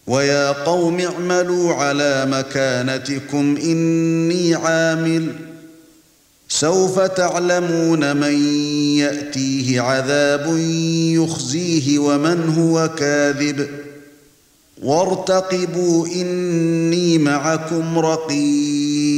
ويا قوم اعملوا على مكانتكم إني عامل سوف تعلمون من يأتيه عذاب يخزيه ومن هو كاذب وارتقبوا إني معكم رقيب